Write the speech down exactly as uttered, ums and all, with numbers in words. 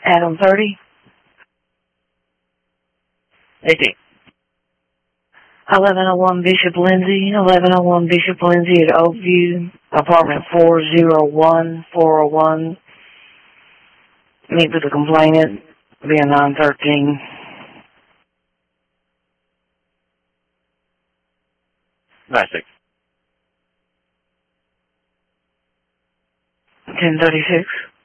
Adam thirty. eighteen. eleven oh one Bishop Lindsay, eleven oh one Bishop Lindsay at Oakview, apartment four oh one, four oh one. Meet with the complainant via nine thirteen. nine six. ten thirty-six.